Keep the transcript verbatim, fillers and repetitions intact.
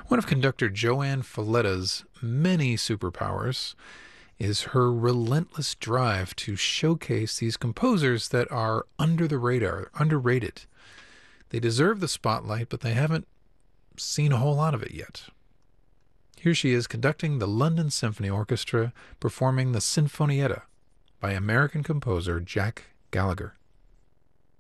One of conductor Joanne Folletta's many superpowers is her relentless drive to showcase these composers that are under the radar, underrated. They deserve the spotlight, but they haven't seen a whole lot of it yet. Here she is conducting the London Symphony Orchestra performing the Sinfonietta by American composer Jack Gallagher.